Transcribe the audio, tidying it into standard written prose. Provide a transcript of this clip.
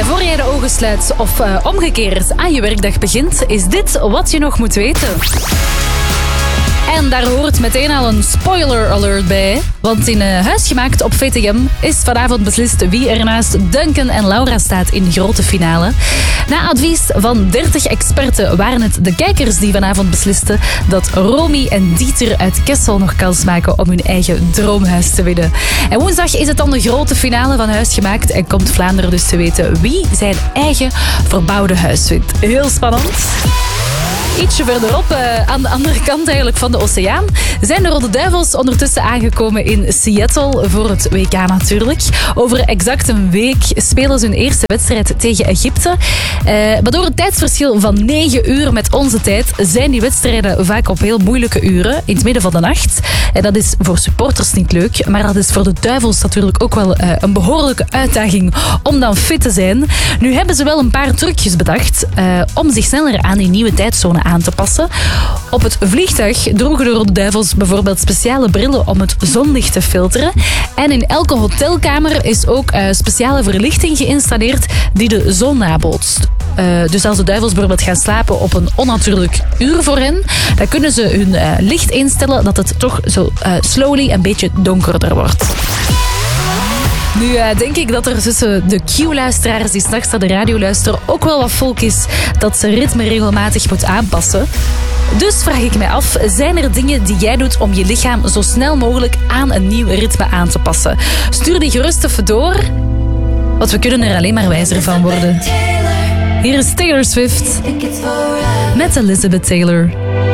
En voor jij de ogen sluit of omgekeerd aan je werkdag begint, is dit wat je nog moet weten. En daar hoort meteen al een spoiler alert bij. Want in Huisgemaakt op VTM is vanavond beslist wie er naast Duncan en Laura staat in de grote finale. Na advies van 30 experten waren het de kijkers die vanavond beslisten dat Romy en Dieter uit Kessel nog kans maken om hun eigen droomhuis te winnen. En woensdag is het dan de grote finale van Huisgemaakt en komt Vlaanderen dus te weten wie zijn eigen verbouwde huis wint. Heel spannend. Ietsje verderop, aan de andere kant eigenlijk van de oceaan, zijn de Rode Duivels ondertussen aangekomen in Seattle voor het WK natuurlijk. Over exact een week spelen ze hun eerste wedstrijd tegen Egypte. Maar door het tijdsverschil van 9 uur met onze tijd zijn die wedstrijden vaak op heel moeilijke uren, in het midden van de nacht. En dat is voor supporters niet leuk, maar dat is voor de Duivels natuurlijk ook wel een behoorlijke uitdaging om dan fit te zijn. Nu hebben ze wel een paar trucjes bedacht om zich sneller aan die nieuwe tijdzone aan te passen. Op het vliegtuig droegen de Rode Duivels bijvoorbeeld speciale brillen om het zonlicht te filteren. En in elke hotelkamer is ook speciale verlichting geïnstalleerd die de zon nabootst. Dus als de Duivels bijvoorbeeld gaan slapen op een onnatuurlijk uur voor hen, dan kunnen ze hun licht instellen dat het toch zo slowly een beetje donkerder wordt. Nu denk ik dat er tussen de Q-luisteraars die 's nachts naar de radio luisteren ook wel wat volk is dat zijn ritme regelmatig moet aanpassen. Dus vraag ik mij af, zijn er dingen die jij doet om je lichaam zo snel mogelijk aan een nieuw ritme aan te passen? Stuur die gerust even door, want we kunnen er alleen maar wijzer van worden. Hier is Taylor Swift met Elizabeth Taylor.